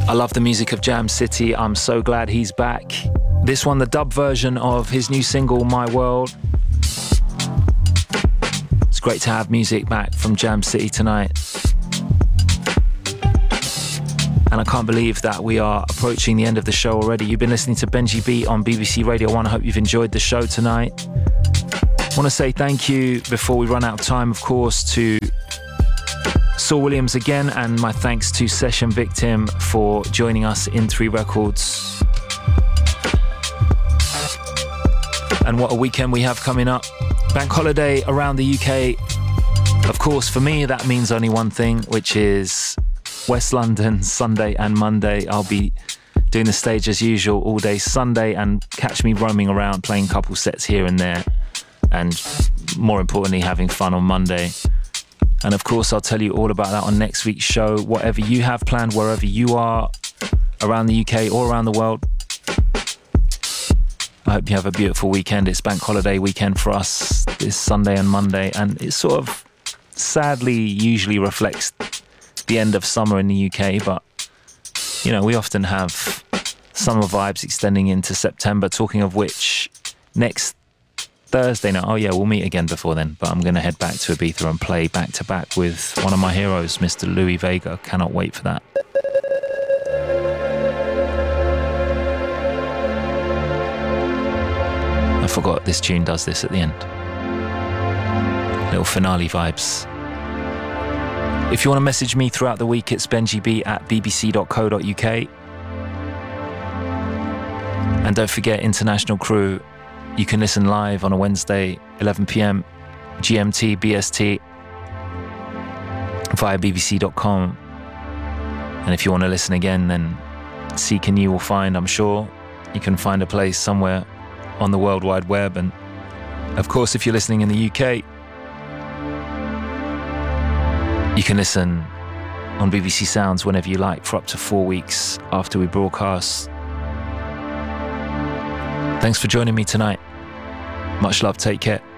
I love the music of Jam City. I'm so glad he's back. This one, the dub version of his new single, My World. It's great to have music back from Jam City tonight. And I can't believe that we are approaching the end of the show already. You've been listening to Benji B on BBC Radio 1. I hope you've enjoyed the show tonight. I want to say thank you before we run out of time, of course, to Saul Williams again, and my thanks to Session Victim for joining us in 3 Records. And what a weekend we have coming up. Bank holiday around the UK. Of course, for me, that means only one thing, which is West London, Sunday and Monday. I'll be doing the stage as usual all day Sunday, and catch me roaming around playing couple sets here and there, and more importantly, having fun on Monday. And of course, I'll tell you all about that on next week's show. Whatever you have planned, wherever you are around the UK or around the world, I hope you have a beautiful weekend. It's bank holiday weekend for us this Sunday and Monday, and it sort of sadly usually reflects the end of summer in the UK, but you know, we often have summer vibes extending into September. Talking of which, next Thursday night, oh yeah, we'll meet again before then, but I'm going to head back to Ibiza and play back to back with one of my heroes, Mr. Louis Vega. Cannot wait for that. I forgot this tune does this at the end. Little finale vibes. If you want to message me throughout the week, it's benjib@bbc.co.uk. And don't forget, International Crew, you can listen live on a Wednesday, 11 p.m. GMT, BST, via bbc.com. And if you want to listen again, then seek and you will find, I'm sure. You can find a place somewhere on the World Wide Web. And of course, if you're listening in the UK, you can listen on BBC Sounds whenever you like for up to 4 weeks after we broadcast. Thanks for joining me tonight. Much love, take care.